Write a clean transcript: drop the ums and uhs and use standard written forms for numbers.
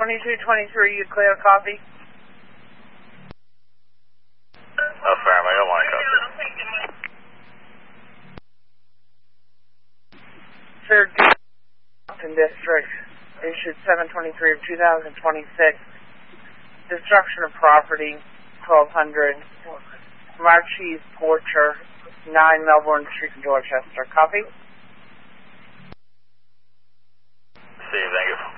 2223, you clear, copy? Affirm, I got one copy. Third District, issued 723 of 2026. Destruction of property, 1200. Marchese Porcher, 9 Melbourne Street, Dorchester. Copy? See you, thank you.